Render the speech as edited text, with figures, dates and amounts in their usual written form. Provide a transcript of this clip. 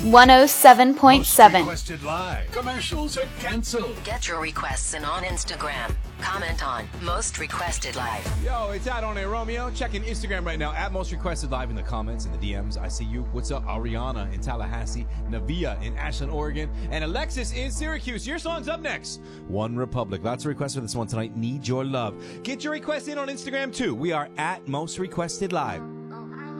107.7. Requested live. Commercials are canceled. Get your requests in on Instagram. Comment on Most Requested Live. Yo, it's Adonai Romeo. Checking Instagram right now at Most Requested Live in the comments and the DMs. I see you. What's up, Ariana in Tallahassee, Navia in Ashland, Oregon, and Alexis in Syracuse. Your song's up next. One Republic. Lots of requests for this one tonight. Need your love. Get your requests in on Instagram too. We are at Most Requested Live.